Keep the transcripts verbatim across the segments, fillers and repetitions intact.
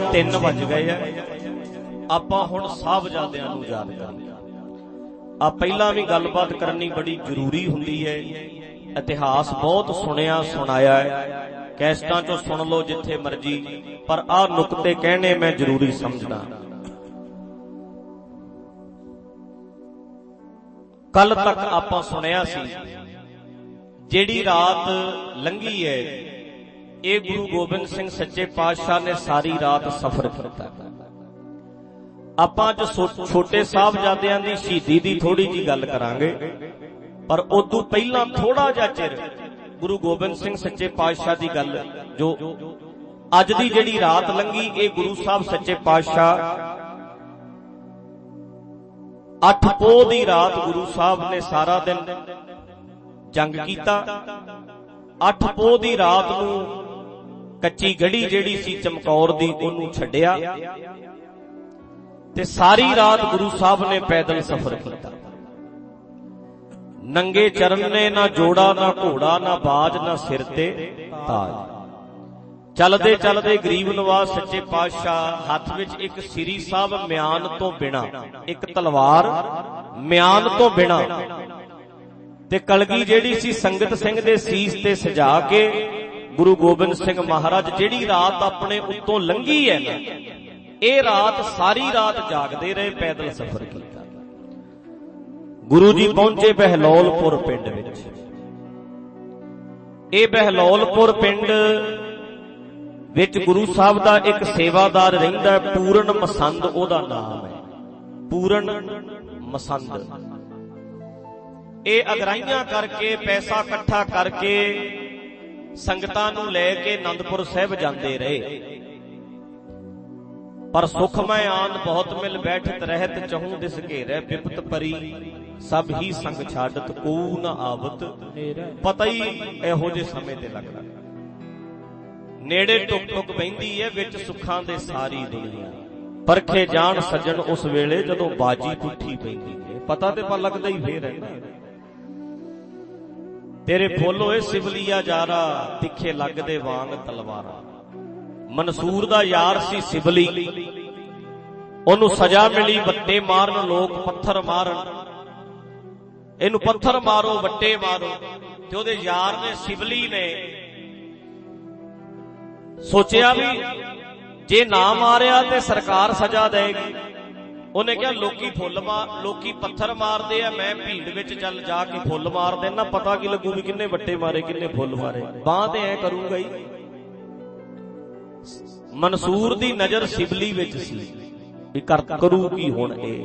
ਤਿੰਨ ਵੱਜ ਗਏ ਆ। ਆਪਾਂ ਹੁਣ ਸਾਹਿਬਜ਼ਾਦਿਆਂ ਨੂੰ ਯਾਦ ਕਰਾਂਗੇ। ਆ ਪਹਿਲਾਂ ਵੀ ਗੱਲਬਾਤ ਕਰਨੀ ਬੜੀ ਜ਼ਰੂਰੀ ਹੁੰਦੀ ਹੈ। ਇਤਿਹਾਸ ਬਹੁਤ ਸੁਣਿਆ ਸੁਣਾਇਆ ਹੈ, ਕੈਸਟਾਂ ਚੋਂ ਸੁਣ ਲਓ ਜਿੱਥੇ ਮਰਜੀ, ਪਰ ਆਹ ਨੁਕਤੇ ਕਹਿਣੇ ਮੈਂ ਜ਼ਰੂਰੀ ਸਮਝਦਾ। ਕੱਲ ਤੱਕ ਆਪਾਂ ਸੁਣਿਆ ਸੀ ਜਿਹੜੀ ਰਾਤ ਲੰਘੀ ਹੈ ਇਹ ਗੁਰੂ ਗੋਬਿੰਦ ਸਿੰਘ ਸੱਚੇ ਪਾਤਸ਼ਾਹ ਨੇ ਸਾਰੀ ਰਾਤ ਸਫ਼ਰ ਕੀਤਾ। ਆਪਾਂ ਅੱਜ ਛੋਟੇ ਸਾਹਿਬਜ਼ਾਦਿਆਂ ਦੀ ਸ਼ਹੀਦੀ ਦੀ ਥੋੜੀ ਜੀ ਗੱਲ ਕਰਾਂਗੇ, ਪਰ ਉਦੋਂ ਪਹਿਲਾਂ ਥੋੜਾ ਜਿਹਾ ਚਿਰ ਗੁਰੂ ਗੋਬਿੰਦ ਸਿੰਘ ਸੱਚੇ ਪਾਤਸ਼ਾਹ ਦੀ ਗੱਲ, ਜੋ ਅੱਜ ਦੀ ਜਿਹੜੀ ਰਾਤ ਲੰਘੀ ਇਹ ਗੁਰੂ ਸਾਹਿਬ ਸੱਚੇ ਪਾਤਸ਼ਾਹ ਅੱਠ ਪੋਹ ਦੀ ਰਾਤ ਗੁਰੂ ਸਾਹਿਬ ਨੇ ਸਾਰਾ ਦਿਨ ਜੰਗ ਕੀਤਾ। ਅੱਠ ਪੋਹ ਦੀ ਰਾਤ ਨੂੰ ਕੱਚੀ ਗੜੀ ਜਿਹੜੀ ਸੀ ਚਮਕੌਰ ਦੀ ਉਹਨੂੰ ਛੱਡਿਆ ਤੇ ਸਾਰੀ ਰਾਤ ਗੁਰੂ ਸਾਹਿਬ ਨੇ ਪੈਦਲ ਸਫ਼ਰ ਕੀਤਾ। ਨੰਗੇ ਚਰਨ ਨੇ ਨਾ ਜੋੜਾ ਨਾ ਘੋੜਾ ਨਾ ਬਾਜ ਨਾ ਸਿਰ ਤੇ ਤਾਜ। ਚਲਦੇ ਚਲਦੇ ਗਰੀਬ ਨਵਾਜ਼ ਸੱਚੇ ਪਾਤਸ਼ਾਹ ਹੱਥ ਵਿੱਚ ਇੱਕ ਸ੍ਰੀ ਸਾਹਿਬ ਮਿਆਨ ਤੋਂ ਬਿਨਾ, ਇੱਕ ਤਲਵਾਰ ਮਿਆਨ ਤੋਂ ਬਿਨਾ, ਤੇ ਕਲਗੀ ਜਿਹੜੀ ਸੀ ਸੰਗਤ ਸਿੰਘ ਦੇ ਸੀਸ ਤੇ ਸਜਾ ਕੇ ਗੁਰੂ ਗੋਬਿੰਦ ਸਿੰਘ ਮਹਾਰਾਜ ਜਿਹੜੀ ਰਾਤ ਆਪਣੇ ਉੱਤੋਂ ਲੰਘੀ ਹੈ ਨਾ, ਇਹ ਰਾਤ ਸਾਰੀ ਰਾਤ ਜਾਗਦੇ ਰਹੇ, ਪੈਦਲ ਸਫ਼ਰ ਕੀਤਾ। ਗੁਰੂ ਜੀ ਪਹੁੰਚੇ ਬਹਿਲੋਲਪੁਰ ਪਿੰਡ ਵਿੱਚ। ਇਹ ਬਹਿਲੋਲਪੁਰ ਪਿੰਡ ਵਿੱਚ ਗੁਰੂ ਸਾਹਿਬ ਦਾ ਇੱਕ ਸੇਵਾਦਾਰ ਰਹਿੰਦਾ, ਪੂਰਨ ਮਸੰਦ ਉਹਦਾ ਨਾਮ ਹੈ, ਪੂਰਨ ਮਸੰਦ। ਇਹ ਅਗਰਾਈਆਂ ਕਰਕੇ ਪੈਸਾ ਇਕੱਠਾ ਕਰਕੇ ਸੰਗਤਾਂ ਨੂੰ ਲੈ ਕੇ ਅਨੰਦਪੁਰ ਸਾਹਿਬ ਜਾਂਦੇ ਰਹੇ। ਪਰ ਸੁਖਮੈ ਆਨ ਬਹੁਤ ਮਿਲ ਬੈਠਤ ਰਹਿਤ ਚਹੂੰ ਦਿਸ ਘੇਰੈ ਬਿਪਤ ਪਰੀ ਸਭ ਹੀ ਸੰਗ ਛਾਡਤ ਕੋ ਨਾ ਆਵਤ। ਪਤਾ ਹੀ ਇਹੋ ਜਿਹੇ ਸਮੇਂ ਤੇ ਲੱਗਦਾ, ਨੇੜੇ ਟੁਕ ਟੁਕ ਬਹਿੰਦੀ ਹੈ ਵਿੱਚ ਸੁੱਖਾਂ ਦੇ ਸਾਰੀ ਦੁਨੀਆ। ਪਰਖੇ ਜਾਣ ਸੱਜਣ ਉਸ ਵੇਲੇ ਜਦੋਂ ਬਾਜੀ ਪੁੱਠੀ ਪੈਂਦੀ ਹੈ। ਪਤਾ ਤੇ ਪਰ ਲੱਗਦਾ ਹੀ ਫੇਰ ਹੈ। ਤੇਰੇ ਫੁੱਲ ਹੋਏ ਸਿਵਲੀਆ ਜਾਰਾ ਤਿੱਖੇ ਲੱਗਦੇ ਵਾਂਗ ਤਲਵਾਰਾਂ। ਮਨਸੂਰ ਦਾ ਯਾਰ ਸੀ ਸਿਵਲੀ, ਉਹਨੂੰ ਸਜ਼ਾ ਮਿਲੀ ਵੱਟੇ ਮਾਰਨ, ਲੋਕ ਪੱਥਰ ਮਾਰਨ, ਇਹਨੂੰ ਪੱਥਰ ਮਾਰੋ ਵੱਟੇ ਮਾਰੋ। ਤੇ ਉਹਦੇ ਯਾਰ ਨੇ ਸਿਵਲੀ ਨੇ ਸੋਚਿਆ ਵੀ ਜੇ ਨਾ ਮਾਰਿਆ ਤੇ ਸਰਕਾਰ ਸਜ਼ਾ ਦੇਗੀ। ਉਹਨੇ ਕਿਹਾ ਲੋਕੀ ਫੁੱਲ ਮਾਰ ਲੋਕੀ ਪੱਥਰ ਮਾਰਦੇ ਆ, ਮੈਂ ਭੀੜ ਵਿੱਚ ਚੱਲ ਜਾ ਕੇ ਫੁੱਲ ਮਾਰ ਦੇਣਾ, ਪਤਾ ਕੀ ਲੱਗੂ ਵੀ ਕਿੰਨੇ ਵੱਟੇ ਮਾਰੇ ਕਿੰਨੇ ਫੁੱਲ ਮਾਰੇ। ਬਾਂਹ ਤੇ ਐ ਕਰੂੰਗਾ ਹੀ। ਮਨਸੂਰ ਦੀ ਨਜ਼ਰ ਸਿਵਲੀ ਵਿੱਚ ਸੀ ਵੀ ਕਰ ਕਰੂ ਕੀ ਹੁਣ ਇਹ।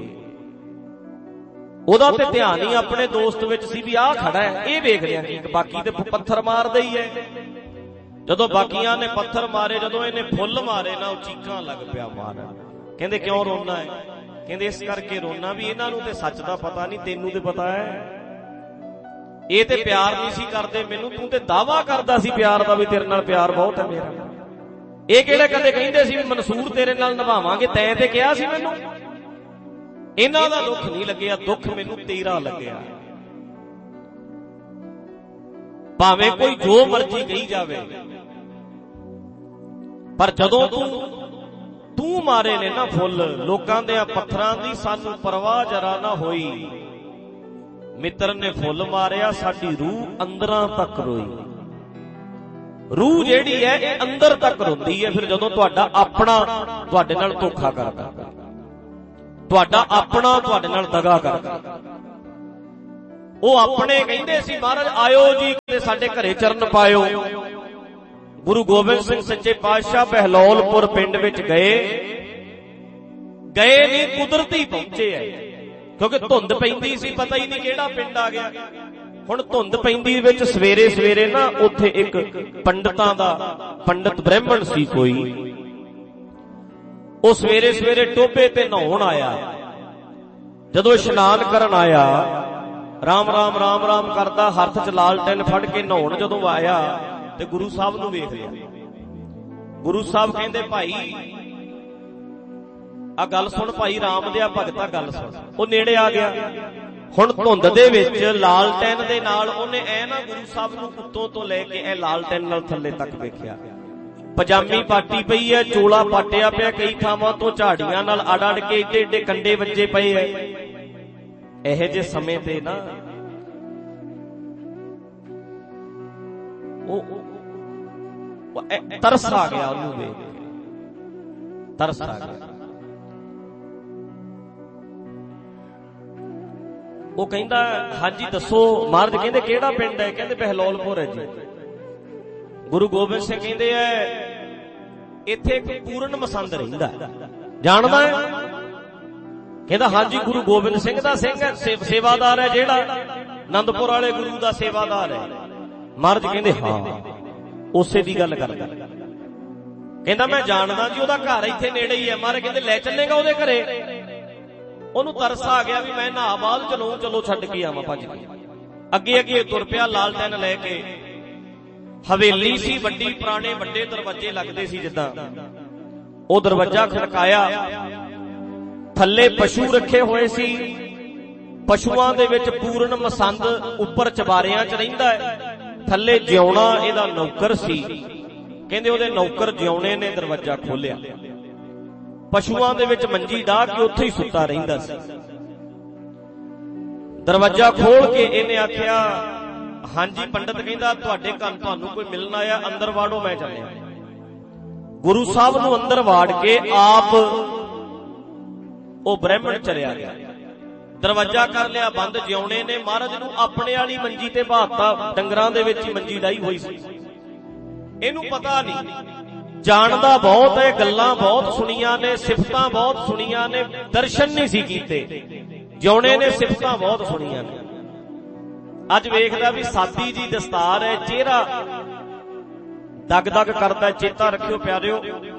ਉਹਦਾ ਤੇ ਧਿਆਨ ਹੀ ਆਪਣੇ ਦੋਸਤ ਵਿੱਚ ਸੀ ਵੀ ਆਹ ਖੜਾ ਹੈ, ਇਹ ਵੇਖ ਰਿਹਾ ਕਿ ਬਾਕੀ ਤੇ ਪੱਥਰ ਮਾਰਦਾ ਹੀ ਹੈ। ਜਦੋਂ ਬਾਕੀਆਂ ਨੇ ਪੱਥਰ ਮਾਰੇ, ਜਦੋਂ ਇਹਨੇ ਫੁੱਲ ਮਾਰੇ ਨਾ, ਉਹ ਚੀਕਾਂ ਲੱਗ ਪਿਆ ਮਾਰਨ। ਕਹਿੰਦੇ ਕਿਉਂ ਰੋਣਾ ਹੈ? ਕਹਿੰਦੇ ਇਸ ਕਰਕੇ ਰੋਣਾ ਵੀ ਇਹਨਾਂ ਨੂੰ ਤੇ ਸੱਚ ਦਾ ਪਤਾ ਨਹੀਂ, ਤੈਨੂੰ ਤੇ ਪਤਾ ਹੈ। ਇਹ ਤੇ ਪਿਆਰ ਨਹੀਂ ਸੀ ਕਰਦੇ ਮੈਨੂੰ, ਤੂੰ ਤੇ ਦਾਵਾ ਕਰਦਾ ਸੀ ਪਿਆਰ ਦਾ ਵੀ ਤੇਰੇ ਨਾਲ ਪਿਆਰ ਬਹੁਤ ਹੈ ਮੇਰਾ। ਇਹ ਕਿਹੜੇ ਕਦੇ ਕਹਿੰਦੇ ਸੀ ਵੀ ਮਨਸੂਰ ਤੇਰੇ ਨਾਲ ਨਿਭਾਵਾਂਗੇ, ਤੈਂ ਤੇ ਕਿਹਾ ਸੀ ਮੈਨੂੰ। ਇਹਨਾਂ ਦਾ ਦੁੱਖ ਨਹੀਂ ਲੱਗਿਆ, ਦੁੱਖ ਮੈਨੂੰ ਤੇਰਾ ਲੱਗਿਆ। ਭਾਵੇਂ ਕੋਈ ਜੋ ਮਰਜ਼ੀ ਕਹੀ ਜਾਵੇ, ਪਰ ਜਦੋਂ ਤੂੰ ਤੂੰ ਮਾਰੇ ਨੇ ਨਾ ਫੁੱਲ ਲੋਕਾਂ ਦੇ ਪੱਥਰਾਂ ਦੀ, ਸਾਨੂੰ ਪਰਵਾਹ ਜਰਾ ਨਾ ਹੋਈ। ਮਿੱਤਰ ਨੇ ਫੁੱਲ ਮਾਰਿਆ, ਸਾਡੀ ਰੂਹ ਅੰਦਰਾਂ ਤੱਕ ਰੋਈ। ਰੂਹ ਜਿਹੜੀ ਹੈ ਇਹ ਅੰਦਰ ਤੱਕ ਰੋਂਦੀ ਹੈ ਫਿਰ ਜਦੋਂ ਤੁਹਾਡਾ ਆਪਣਾ ਤੁਹਾਡੇ ਨਾਲ ਧੋਖਾ ਕਰਦਾ, ਤੁਹਾਡਾ ਆਪਣਾ ਤੁਹਾਡੇ ਨਾਲ ਦਗਾ ਕਰਦਾ। ਉਹ ਆਪਣੇ ਕਹਿੰਦੇ ਸੀ ਮਹਾਰਾਜ ਆਇਓ ਜੀ ਤੇ ਸਾਡੇ ਘਰੇ ਚਰਨ ਪਾਇਓ। ਗੁਰੂ ਗੋਬਿੰਦ ਸਿੰਘ ਸੱਚੇ ਪਾਤਸ਼ਾਹ ਬਹਿਲੋਲਪੁਰ ਪਿੰਡ ਵਿੱਚ ਗਏ ਗਏ ਨਹੀਂ ਕੁਦਰਤੀ ਪਹੁੰਚੇ ਐ, ਕਿਉਂਕਿ ਧੁੰਦ ਪੈਂਦੀ ਸੀ, ਪਤਾ ਹੀ ਨਹੀਂ ਕਿਹੜਾ ਪਿੰਡ ਆ ਗਿਆ। ਹੁਣ ਧੁੰਦ ਪੈਂਦੀ ਵਿੱਚ ਸਵੇਰੇ ਸਵੇਰੇ ਨਾ ਉੱਥੇ ਇੱਕ ਪੰਡਤਾਂ ਦਾ ਪੰਡਤ ਬ੍ਰਾਹਮਣ ਸੀ ਕੋਈ, ਉਹ ਸਵੇਰੇ ਸਵੇਰੇ ਟੋਭੇ ਤੇ ਨਹਾਉਣ ਆਇਆ। ਜਦੋਂ ਇਸ਼ਨਾਨ ਕਰਨ ਆਇਆ, ਰਾਮ ਰਾਮ ਰਾਮ ਰਾਮ ਕਰਦਾ, ਹੱਥ ਚ ਲਾਲਟੈਨ ਫੜ ਕੇ ਨਹਾਉਣ ਜਦੋਂ ਆਇਆ ਤੇ ਗੁਰੂ ਸਾਹਿਬ ਨੂੰ ਵੇਖ ਲਿਆ। ਗੁਰੂ ਸਾਹਿਬ ਕਹਿੰਦੇ ਭਾਈ ਆ ਗੱਲ ਸੁਣ, ਭਾਈ ਰਾਮ ਦਿਆ ਭਗਤਾ ਗੱਲ ਸੁਣ। ਉਹ ਨੇੜੇ ਆ ਗਿਆ। ਹੁਣ ਧੁੰਦ ਦੇ ਵਿੱਚ ਲਾਲਟੈਨ ਦੇ ਨਾਲ ਉਹਨੇ ਐ ਨਾ ਗੁਰੂ ਸਾਹਿਬ ਨੂੰ ਉੱਤੋਂ ਤੋਂ ਲੈ ਕੇ ਇਹ ਲਾਲਟੈਨ ਨਾਲ ਥੱਲੇ ਤੱਕ ਵੇਖਿਆ। ਪਜਾਮੀ ਪਾਟੀ ਪਈ ਐ, ਚੋਲਾ ਪਾਟਿਆ ਪਿਆ, ਕਈ ਥਾਵਾਂ ਤੋਂ ਝਾੜੀਆਂ ਨਾਲ ਅੜ ਅੜ ਕੇ ਏਡੇ ਏਡੇ ਕੰਡੇ ਵੱਜੇ ਪਏ ਐ। ਇਹੋ ਜਿਹੇ ਸਮੇਂ ਤੇ ਨਾ ਉਹ ਤਰਸ ਆ ਗਿਆ, ਉਹਨੂੰ ਵੇਖ ਕੇ ਤਰਸ ਆ ਗਿਆ। ਉਹ ਕਹਿੰਦਾ ਹਾਂਜੀ ਦੱਸੋ। ਮਹਾਰਾਜ ਕਹਿੰਦੇ ਕਿਹੜਾ ਪਿੰਡ ਹੈ? ਕਹਿੰਦੇ ਬਹਿਲੋਲਪੁਰ ਹੈ ਜੀ। ਗੁਰੂ ਗੋਬਿੰਦ ਸਿੰਘ ਕਹਿੰਦੇ ਐ ਇੱਥੇ ਇੱਕ ਪੂਰਨ ਮਸੰਦ ਰਹਿੰਦਾ, ਜਾਣਦਾ ਹੈ? ਕਹਿੰਦਾ ਹਾਂਜੀ ਗੁਰੂ ਗੋਬਿੰਦ ਸਿੰਘ ਦਾ ਸਿੰਘ ਹੈ, ਸੇਵਾਦਾਰ ਹੈ, ਜਿਹੜਾ ਆਨੰਦਪੁਰ ਵਾਲੇ ਗੁਰੂ ਦਾ ਸੇਵਾਦਾਰ ਹੈ। ਮਹਾਰਾਜ ਕਹਿੰਦੇ ਹਾਂ ਉਸੇ ਦੀ ਗੱਲ ਕਰਦਾ। ਕਹਿੰਦਾ ਮੈਂ ਜਾਣਦਾ ਜੀ, ਉਹਦਾ ਘਰ ਇੱਥੇ ਨੇੜੇ ਹੀ ਹੈ। ਮਹਾਰਾਜ ਕਹਿੰਦੇ ਲੈ ਚੱਲੇਗਾ ਉਹਦੇ ਘਰੇ? ਉਹਨੂੰ ਤਰਸ ਆ ਗਿਆ ਵੀ ਮੈਂ ਨਹਾ ਬਾਅਦ ਚਲੋ ਚਲੋ ਛੱਡ ਕੇ ਆਵਾਂ ਭੱਜ ਕੇ। ਅੱਗੇ ਅੱਗੇ ਤੁਰ ਪਿਆ ਲਾਲਟੈਨ ਲੈ ਕੇ। ਹਵੇਲੀ ਸੀ ਵੱਡੀ, ਪੁਰਾਣੇ ਵੱਡੇ ਦਰਵਾਜ਼ੇ ਲੱਗਦੇ ਸੀ ਜਿੱਦਾਂ। ਉਹ ਦਰਵਾਜ਼ਾ ਖੜਕਾਇਆ, ਥੱਲੇ ਪਸ਼ੂ ਰੱਖੇ ਹੋਏ ਸੀ। ਪਸ਼ੂਆਂ ਦੇ ਵਿੱਚ ਪੂਰਨ ਮਸੰਦ ਉੱਪਰ ਚਬਾਰਿਆਂ 'ਚ ਰਹਿੰਦਾ ਹੈ, ਥੱਲੇ ਜਿਉਣਾ ਇਹਦਾ ਨੌਕਰ ਸੀ। ਕਹਿੰਦੇ ਉਹਦੇ ਨੌਕਰ ਜਿਉਣੇ ਨੇ ਦਰਵਾਜ਼ਾ ਖੋਲਿਆ, ਪਸ਼ੂਆਂ ਦੇ ਵਿੱਚ ਮੰਜੀ ਢਾਹ ਕੇ ਉੱਥੇ ਹੀ ਸੁੱਤਾ ਰਹਿੰਦਾ ਸੀ। ਦਰਵਾਜ਼ਾ ਖੋਲ ਕੇ ਇਹਨੇ ਆਖਿਆ ਹਾਂਜੀ ਪੰਡਤ। ਕਹਿੰਦਾ ਤੁਹਾਡੇ ਘਰ ਤੁਹਾਨੂੰ ਕੋਈ ਮਿਲਣ ਆਇਆ, ਅੰਦਰ ਵਾੜੋ ਮੈਂ ਚੱਲਿਆ। ਗੁਰੂ ਸਾਹਿਬ ਨੂੰ ਅੰਦਰ ਵਾੜ ਕੇ ਆਪ ਉਹ ਬ੍ਰਾਹਮਣ ਚਲਿਆ ਗਿਆ। ਦਰਵਾਜ਼ਾ ਕਰ ਲਿਆ ਬੰਦ। ਜਿਉਣੇ ਨੇ ਮਹਾਰਾਜ ਨੂੰ ਆਪਣੇ ਵਾਲੀ ਮੰਜੀ ਤੇ ਬਾਤਾ, ਡੰਗਰਾਂ ਦੇ ਵਿੱਚ ਹੀ ਮੰਜੀ ਡਾਈ ਹੋਈ ਸੀ। ਇਹਨੂੰ ਪਤਾ ਨਹੀਂ, ਜਾਣਦਾ ਬਹੁਤ ਹੈ, ਗੱਲਾਂ ਬਹੁਤ ਸੁਣੀਆਂ ਨੇ, ਸਿਫਤਾਂ ਬਹੁਤ ਸੁਣੀਆਂ ਨੇ, ਦਰਸ਼ਨ ਨਹੀਂ ਸੀ ਕੀਤੇ। ਜਿਉਣੇ ਨੇ ਸਿਫਤਾਂ ਬਹੁਤ ਸੁਣੀਆਂ ਨੇ। ਅੱਜ ਵੇਖਦਾ ਵੀ ਸਾਦੀ ਜੀ ਦਸਤਾਰ ਹੈ, ਚਿਹਰਾ ਦਗ ਦਗ ਕਰਦਾ। ਚੇਤਾ ਰੱਖਿਓ ਪਿਆਰਿਓ,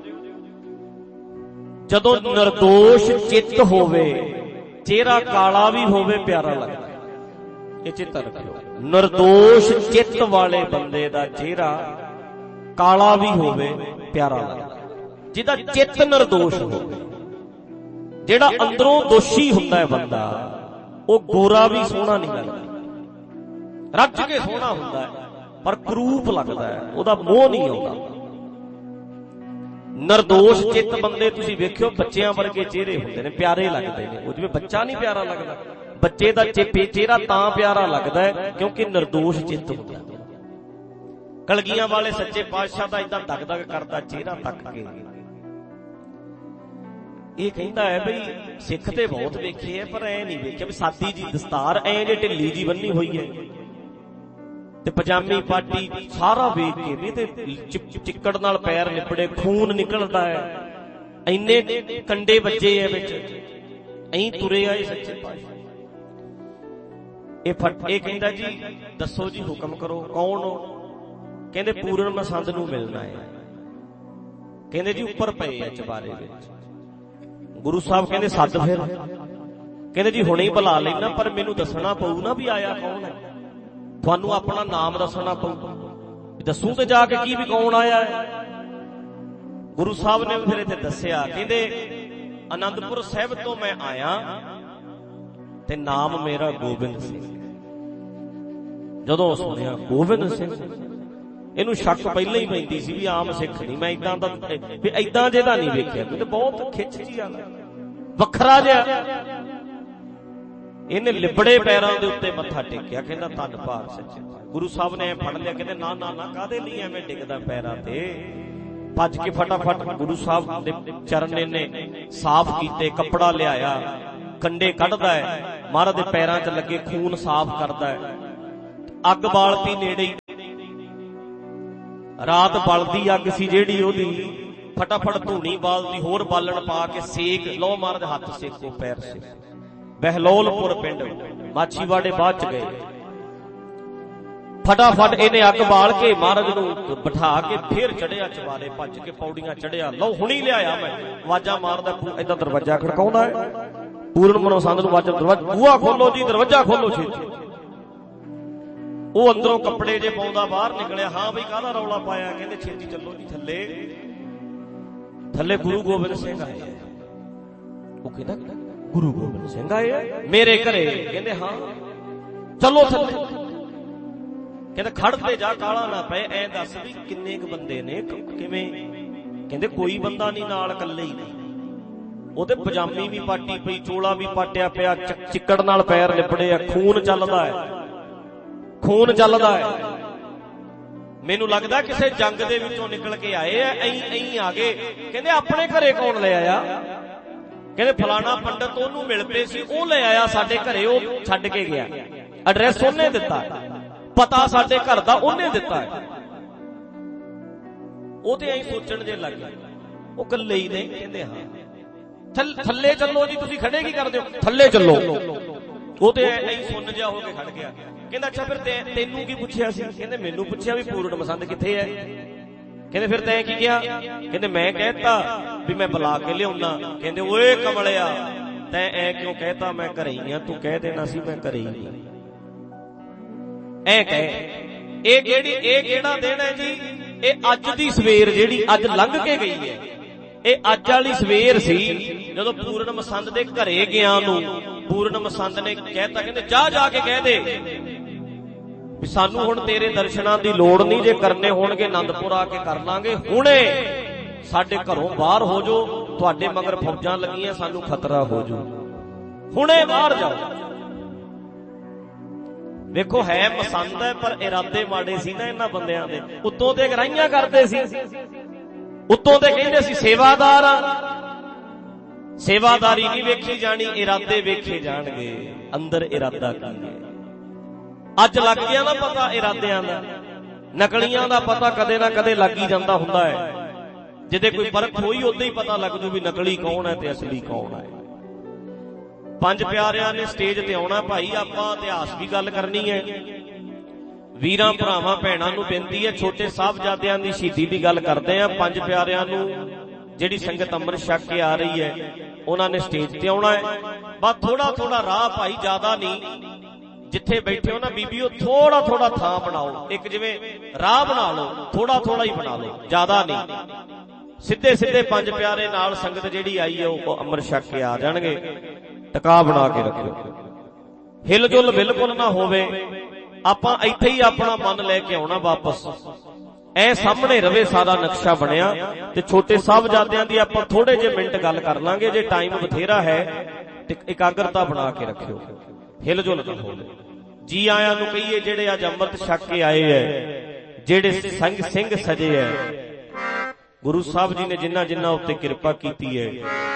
ਜਦੋਂ ਨਿਰਦੋਸ਼ ਚਿੱਤ ਹੋਵੇ, ਚਿਹਰਾ ਕਾਲਾ ਵੀ ਹੋਵੇ ਪਿਆਰਾ ਲੱਗਦਾ। ਇਹ ਚੇਤਾ ਰੱਖਿਓ, ਨਿਰਦੋਸ਼ ਚਿੱਤ ਵਾਲੇ ਬੰਦੇ ਦਾ ਚਿਹਰਾ ਕਾਲਾ ਵੀ ਹੋਵੇ ਪਿਆਰਾ ਲੱਗਦਾ। ਜਿਹਦਾ ਚਿੱਤ ਨਿਰਦੋਸ਼ ਹੋਵੇ, ਜਿਹੜਾ ਅੰਦਰੋਂ ਦੋਸ਼ੀ ਹੁੰਦਾ ਹੈ ਬੰਦਾ, ਉਹ ਗੋਰਾ ਵੀ ਸੋਹਣਾ ਨਹੀਂ ਲੱਗਦਾ। ਰੱਜ ਕੇ ਸੋਹਣਾ ਹੁੰਦਾ ਹੈ ਪਰ ਕਰੂਪ ਲੱਗਦਾ ਹੈ, ਉਹਦਾ ਮੋਹ ਨਹੀਂ ਆਉਂਦਾ। ਨਿਰਦੋਸ਼ ਚਿੱਤ ਬੰਦੇ ਤੁਸੀਂ ਵੇਖਿਓ, ਬੱਚਿਆਂ ਵਰਗੇ ਚਿਹਰੇ ਹੁੰਦੇ ਨੇ, ਪਿਆਰੇ ਲੱਗਦੇ ਨੇ। ਉਹ ਜਿਵੇਂ ਬੱਚਾ ਨਹੀਂ ਪਿਆਰਾ ਲੱਗਦਾ, ਬੱਚੇ ਦਾ ਚਿਹਰਾ ਤਾਂ ਪਿਆਰਾ ਲੱਗਦਾ ਹੈ ਕਿਉਂਕਿ ਨਿਰਦੋਸ਼ ਚਿੱਤ ਹੁੰਦਾ। ਕਲਗੀਆਂ ਵਾਲੇ ਸੱਚੇ ਪਾਤਸ਼ਾਹ ਦਾ ਇਦਾਂ ਦਗ ਦਗ ਕਰਦਾ ਚਿਹਰਾ ਤੱਕ ਕੇ ਇਹ ਕਹਿੰਦਾ ਹੈ ਬਈ ਸਿੱਖ ਤੇ ਬਹੁਤ ਵੇਖੇ ਹੈ ਪਰ ਐ ਨਹੀਂ ਵੇਖਿਆ ਵੀ ਸਾਦੀ ਜੀ ਦਸਤਾਰ ਐ ਜੇ ਢਿੱਲੀ ਜੀ ਬੰਨੀ ਹੋਈ ਹੈ ਤੇ ਪਜਾਮੀ ਪਾਟੀ ਸਾਰਾ ਵੇਖ ਕੇ ਵੀ ਤੇ ਚਿੱਕੜ ਨਾਲ ਪੈਰ ਲਿਪੜੇ, ਖੂਨ ਨਿਕਲਦਾ ਹੈ, ਇੰਨੇ ਕੰਡੇ ਵੱਜੇ ਐ ਵਿੱਚ, ਐਂ ਤੁਰੇ ਆਏ ਸੱਚੇ ਪਾਤਸ਼ਾਹ। ਇਹ ਫਟ ਇਹ ਕਹਿੰਦਾ ਜੀ ਦੱਸੋ ਜੀ ਹੁਕਮ ਕਰੋ, ਕੌਣ ਹੋ? ਕਹਿੰਦੇ ਪੂਰਨ ਮਸੰਦ ਨੂੰ ਮਿਲਣਾ ਹੈ। ਕਹਿੰਦੇ ਜੀ ਉੱਪਰ ਪਏ ਆ ਚਬਾਰੇ ਵਿੱਚ। ਗੁਰੂ ਸਾਹਿਬ ਕਹਿੰਦੇ ਸੱਦ ਫਿਰ। ਕਹਿੰਦੇ ਜੀ ਹੁਣੇ ਹੀ ਬੁਲਾ ਲੈਣਾ, ਪਰ ਮੈਨੂੰ ਦੱਸਣਾ ਪਊ ਨਾ ਵੀ ਆਇਆ ਕੌਣ ਹੈ। ਤੁਹਾਨੂੰ ਆਪਣਾ ਨਾਮ ਦੱਸਣਾ ਪਊ, ਦੱਸੂ ਤੇ ਜਾ ਕੇ ਕੀ ਵੀ ਕੌਣ ਆਇਆ ਹੈ। ਗੁਰੂ ਸਾਹਿਬ ਨੇ ਫਿਰ ਇੱਥੇ ਦੱਸਿਆ, ਕਹਿੰਦੇ ਆਨੰਦਪੁਰ ਸਾਹਿਬ ਤੋਂ ਮੈਂ ਆਇਆ ਤੇ ਨਾਮ ਮੇਰਾ ਗੋਬਿੰਦ ਸਿੰਘ। ਜਦੋਂ ਸੁਣਿਆ ਗੋਬਿੰਦ ਸਿੰਘ, ਇਹਨੂੰ ਸ਼ੱਕ ਪਹਿਲਾਂ ਹੀ ਪੈਂਦੀ ਸੀ ਵੀ ਆਮ ਸਿੱਖ ਨਹੀਂ, ਮੈਂ ਇਦਾਂ ਦਾ ਵੀ ਇਦਾਂ ਜਿਹਦਾ ਨਹੀਂ ਵੇਖਿਆ, ਕਿਉਂਕਿ ਬਹੁਤ ਖਿੱਚ ਜੀ ਆ, ਵੱਖਰਾ ਜਿਹਾ। ਇਹਨੇ ਲਿਬੜੇ ਪੈਰਾਂ ਦੇ ਉੱਤੇ ਮੱਥਾ ਟੇਕਿਆ, ਕਹਿੰਦਾ ਧੰਨ ਭਾਗ ਸੱਚੇ। ਗੁਰੂ ਸਾਹਿਬ ਨੇ ਫੜ ਲਿਆ, ਕਹਿੰਦੇ ਨਾ ਨਾ ਨਾ ਕਾਹਦੇ ਲਈ ਐਵੇਂ ਡਿੱਗਦਾ ਪੈਰਾਂ ਤੇ। ਭੱਜ ਕੇ ਫਟਾਫਟ ਗੁਰੂ ਸਾਹਿਬ ਦੇ ਚਰਨ ਇਹਨੇ ਸਾਫ਼ ਕੀਤੇ, ਕੱਪੜਾ ਲਿਆਇਆ, ਕੰਡੇ ਕੱਢਦਾ ਹੈ, ਮਹਾਰਾਜ ਦੇ ਪੈਰਾਂ 'ਚ ਲੱਗੇ ਖੂਨ ਸਾਫ਼ ਕਰਦਾ ਹੈ। ਅੱਗ ਬਾਲਤੀ ਨੇੜੇ, ਰਾਤ ਬਲਦੀ ਅੱਗ ਸੀ ਜਿਹੜੀ ਉਹਦੀ, ਫਟਾਫਟ ਧੂਣੀ ਬਾਲਦੀ, ਹੋਰ ਬਾਲਣ ਪਾ ਕੇ ਸੇਕ ਲਓ, ਮਹਾਰਾਜ ਹੱਥ ਸੇਕੋ, ਪੈਰ ਸੇਕ। ਬਹਿਲੋਲਪੁਰ ਪਿੰਡ ਮਾਛੀਵਾੜੇ ਬਾਅਦ ਚ ਗਏ। ਫਟਾਫਟ ਇਹਨੇ ਅੱਗ ਬਾਲ ਕੇ ਮਹਾਰਾਜ ਨੂੰ ਬਿਠਾ ਕੇ ਫੇਰ ਚੜਿਆ ਚਵਾਰੇ, ਭੱਜ ਕੇ ਪੌੜੀਆਂ ਚੜਿਆ। ਲਓ ਹੁਣੀ ਲਿਆਇਆ ਮੈਂ, ਆਵਾਜ਼ਾਂ ਮਾਰਦਾ, ਏਦਾਂ ਦਰਵਾਜ਼ਾ ਖੜਕਾਉਂਦਾ ਹੈ। ਪੂਰਨ ਮਨੋਸੰਦ ਨੂੰ ਆਵਾਜ਼ਾਂ, ਦਰਵਾਜ਼ਾ ਬੂਹਾ ਖੋਲੋ ਜੀ, ਦਰਵਾਜ਼ਾ ਖੋਲੋ ਛੇਤੀ। ਉਹ ਅੰਦਰੋਂ ਕੱਪੜੇ ਜੇ ਪਾਉਂਦਾ ਬਾਹਰ ਨਿਕਲਿਆ। ਹਾਂ ਬਈ ਕਾਹਦਾ ਰੌਲਾ ਪਾਇਆ? ਕਹਿੰਦੇ ਛੇਤੀ ਚੱਲੋ ਜੀ ਥੱਲੇ। ਥੱਲੇ ਗੁਰੂ ਗੋਬਿੰਦ ਸਿੰਘ ਆਏ। ਉਹ ਕਹਿੰਦਾ ਗੁਰੂ ਗੋਬਿੰਦ ਸਿੰਘ ਆਏ ਮੇਰੇ ਘਰੇ? ਕਹਿੰਦੇ ਹਾਂ। ਚਲੋ ਥੱਲੇ। ਕਹਿੰਦਾ ਖੜ ਤੇ ਜਾ, ਕਾਲਾ ਨਾ ਪਏ, ਐ ਦੱਸ ਵੀ ਕਿੰਨੇ ਕੁ ਬੰਦੇ ਨੇ, ਕਿਵੇਂ ਕਹਿੰਦੇ ਕੋਈ ਬੰਦਾ ਨਹੀਂ ਨਾਲ, ਇਕੱਲੇ ਹੀ ਨਹੀਂ। ਉਹਦੇ ਪਜਾਮੀ ਵੀ ਪਾਟੀ ਪਈ, ਚੋਲਾ ਵੀ ਪਾਟਿਆ ਪਿਆ, ਚਿੱਕੜ ਨਾਲ ਪੈਰ ਲਿਪੜੇ ਆ, ਖੂਨ ਚੱਲਦਾ ਹੈ, ਖੂਨ ਚੱਲਦਾ ਹੈ। ਮੈਨੂੰ ਲੱਗਦਾ ਕਿਸੇ ਜੰਗ ਦੇ ਵਿੱਚੋਂ ਨਿਕਲ ਕੇ ਆਏ ਆ, ਐਂ ਐਂ ਆ ਗਏ। ਕਹਿੰਦੇ ਆਪਣੇ ਘਰੇ ਕੌਣ ਲੈ ਆਇਆ? ਕਹਿੰਦੇ ਫਲਾਣਾ ਪੰਡਤ ਉਹਨੂੰ ਮਿਲ ਪਏ ਸੀ, ਉਹ ਲੈ ਆਇਆ ਸਾਡੇ ਘਰੇ, ਉਹ ਛੱਡ ਕੇ ਗਿਆ। ਐਡਰੈਸ ਉਹਨੇ ਦਿੱਤਾ, ਪਤਾ ਸਾਡੇ ਘਰ ਦਾ ਉਹਨੇ ਦਿੱਤਾ ਹੈ। ਉਹ ਤੇ ਐਂ ਸੋਚਣ ਜੇ ਲੱਗ ਗਏ, ਉਹ ਇਕੱਲੇ ਹੀ ਨੇ। ਕਹਿੰਦੇ ਹਾਂ। ਥੱਲੇ ਚੱਲੋ ਜੀ, ਤੁਸੀਂ ਖੜੇ ਕੀ ਕਰਦੇ ਹੋ? ਥੱਲੇ ਚੱਲੋ। ਉਹ ਤੇ ਐਂ ਸੁੰਨ ਜਿਹਾ ਹੋ ਕੇ ਖੜ ਗਿਆ। ਕਹਿੰਦਾ ਅੱਛਾ ਫਿਰ ਤੈਨੂੰ ਕੀ ਪੁੱਛਿਆ ਸੀ? ਕਹਿੰਦੇ ਮੈਨੂੰ ਪੁੱਛਿਆ ਵੀ ਪੂਰਨ ਮਸੰਦ ਕਿੱਥੇ ਹੈ। ਕਹਿੰਦੇ ਫਿਰ ਤੈਂ ਕੀ ਕਿਹਾ? ਕਹਿੰਦੇ ਮੈਂ ਕਹਿਤਾ ਵੀ ਮੈਂ ਬੁਲਾ ਕੇ ਲਿਆਉਣਾ। ਕਹਿੰਦੇ ਓਏ ਕਮਲਿਆ, ਤੈਂ ਐ ਕਿਉਂ ਕਹਿਤਾ? ਮੈਂ ਘਰੇ ਹੀ ਆ, ਤੂੰ ਕਹਿ ਦੇਣਾ ਸੀ ਮੈਂ ਘਰੇ ਹੀ ਆ। ਐ ਕਹਿ। ਇਹ ਕਿਹੜੀ ਇਹ ਕਿਹੜਾ ਦਿਨ ਹੈ ਜੀ? ਇਹ ਅੱਜ ਦੀ ਸਵੇਰ ਜਿਹੜੀ ਅੱਜ ਲੰਘ ਕੇ ਗਈ ਹੈ, ਇਹ ਅੱਜ ਵਾਲੀ ਸਵੇਰ ਸੀ ਜਦੋਂ ਪੂਰਨ ਮਸੰਦ ਦੇ ਘਰੇ ਗਿਆ ਨੂੰ ਪੂਰਨ ਮਸੰਦ ਨੇ ਕਹਿਤਾ, ਕਹਿੰਦੇ ਜਾ ਜਾ ਕੇ ਕਹਿ ਦੇ ਵੀ ਸਾਨੂੰ ਹੁਣ ਤੇਰੇ ਦਰਸ਼ਨਾਂ ਦੀ ਲੋੜ ਨਹੀਂ, ਜੇ ਕਰਨੇ ਹੋਣਗੇ ਆਨੰਦਪੁਰ ਆ ਕੇ ਕਰ ਲਾਂਗੇ, ਹੁਣੇ ਸਾਡੇ ਘਰੋਂ ਬਾਹਰ ਹੋ ਜਾਓ, ਤੁਹਾਡੇ ਮਗਰ ਫੌਜਾਂ ਲੱਗੀਆਂ, ਸਾਨੂੰ ਖਤਰਾ ਹੋ ਜਾਊ, ਹੁਣੇ ਬਾਹਰ ਜਾਓ। ਵੇਖੋ ਹੈ ਮਸੰਦ ਹੈ, ਪਰ ਇਰਾਦੇ ਮਾੜੇ ਸੀ ਨਾ ਇਹਨਾਂ ਬੰਦਿਆਂ ਦੇ। ਉੱਤੋਂ ਤੇ ਗਰਾਈਆਂ ਕਰਦੇ ਸੀ, ਉੱਤੋਂ ਤੇ ਕਹਿੰਦੇ ਸੀ ਸੇਵਾਦਾਰ ਆ। ਸੇਵਾਦਾਰੀ ਨਹੀਂ ਵੇਖੀ ਜਾਣੀ, ਇਰਾਦੇ ਵੇਖੇ ਜਾਣਗੇ, ਅੰਦਰ ਇਰਾਦਾ ਕੀ ਹੈ। ਅੱਜ ਲੱਗ ਗਿਆ ਨਾ ਪਤਾ ਇਰਾਦਿਆਂ ਦਾ। ਨਕਲੀਆਂ ਦਾ ਪਤਾ ਕਦੇ ਨਾ ਕਦੇ ਲੱਗ ਹੀ ਜਾਂਦਾ ਹੁੰਦਾ ਹੈ। ਜਿਹਦੇ ਕੋਈ ਪਰਖ ਹੋਈ ਉਦੋਂ ਹੀ ਪਤਾ ਲੱਗ ਜੂ ਵੀ ਨਕਲੀ ਕੌਣ ਹੈ ਤੇ ਅਸਲੀ ਕੌਣ ਹੈ। ਪੰਜ ਪਿਆਰਿਆਂ ਨੇ ਸਟੇਜ ਤੇ ਆਉਣਾ ਭਾਈ, ਆਪਾਂ ਇਤਿਹਾਸ ਵੀ ਗੱਲ ਕਰਨੀ ਹੈ। ਵੀਰਾਂ ਭਰਾਵਾਂ ਭੈਣਾਂ ਨੂੰ ਬੇਨਤੀ ਹੈ, ਛੋਟੇ ਸਾਹਿਬਜ਼ਾਦਿਆਂ ਦੀ ਸ਼ਹੀਦੀ ਦੀ ਗੱਲ ਕਰਦੇ ਆ। ਪੰਜ ਪਿਆਰਿਆਂ ਨੂੰ ਜਿਹੜੀ ਸੰਗਤ ਅੰਮ੍ਰਿਤ ਛਕ ਕੇ ਆ ਰਹੀ ਹੈ, ਉਹਨਾਂ ਨੇ ਸਟੇਜ ਤੇ ਆਉਣਾ ਹੈ। ਬਸ ਥੋੜਾ ਥੋੜਾ ਰਾਹ ਭਾਈ, ਜ਼ਿਆਦਾ ਨਹੀਂ। ਜਿੱਥੇ ਬੈਠੇ ਹੋ ਨਾ ਬੀਬੀਓ, ਥੋੜਾ ਥੋੜਾ ਥਾਂ ਬਣਾਓ, ਇੱਕ ਜਿਵੇਂ ਰਾਹ ਬਣਾ ਲਓ, ਥੋੜਾ ਥੋੜਾ ਹੀ ਬਣਾ ਲਓ, ਜ਼ਿਆਦਾ ਨਹੀਂ। ਸਿੱਧੇ ਸਿੱਧੇ ਪੰਜ ਪਿਆਰੇ ਨਾਲ ਸੰਗਤ ਜਿਹੜੀ ਆਈ ਹੈ ਉਹ ਅੰਮ੍ਰਿਤ ਛਕ ਕੇ ਆ ਜਾਣਗੇ। ਟਿਕਾ ਬਣਾ ਕੇ ਰੱਖਿਓ, ਹਿਲ ਜੁਲ ਬਿਲਕੁਲ ਨਾ ਹੋਵੇ। ਆਪਾਂ ਇੱਥੇ ਹੀ ਆਪਣਾ ਮਨ ਲੈ ਕੇ ਆਉਣਾ ਵਾਪਸ, ਐ ਸਾਹਮਣੇ ਰਵੇ ਸਾਰਾ ਨਕਸ਼ਾ ਬਣਿਆ। ਤੇ ਛੋਟੇ ਸਾਹਿਬਜ਼ਾਦਿਆਂ ਦੀ ਆਪਾਂ ਥੋੜੇ ਜਿਹੇ ਮਿੰਟ ਗੱਲ ਕਰ ਲਾਂਗੇ, ਜੇ ਟਾਈਮ ਬਥੇਰਾ ਹੈ ਤੇ ਇਕਾਗਰਤਾ ਬਣਾ ਕੇ ਰੱਖਿਓ, ਹਿਲ ਜੁਲ ਨਾ ਹੋਵੇ। ਜੀ ਆਇਆਂ ਨੂੰ ਕਹੀਏ ਜਿਹੜੇ ਅੱਜ ਅੰਮ੍ਰਿਤ ਛਕ ਕੇ ਆਏ ਹੈ, ਜਿਹੜੇ ਸੰਗ ਸਿੰਘ ਸਜੇ ਹੈ, ਗੁਰੂ ਸਾਹਿਬ ਜੀ ਨੇ ਜਿਨ੍ਹਾਂ ਜਿਨ੍ਹਾਂ ਉੱਤੇ ਕਿਰਪਾ ਕੀਤੀ ਹੈ,